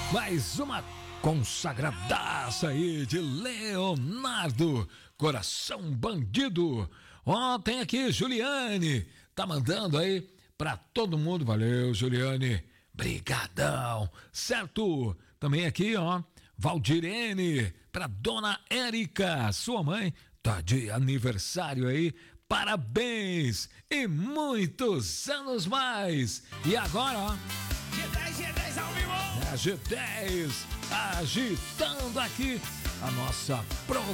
Mais uma consagradaça aí de Leonardo, Coração Bandido. Ontem aqui, Juliane, tá mandando aí pra todo mundo. Valeu, Juliane. Brigadão, certo? Também aqui, ó, Valdirene, pra Dona Érica, sua mãe, tá de aniversário aí. Parabéns e muitos anos mais. E agora, ó, G10 ao vivo. G10 agitando aqui a nossa programação.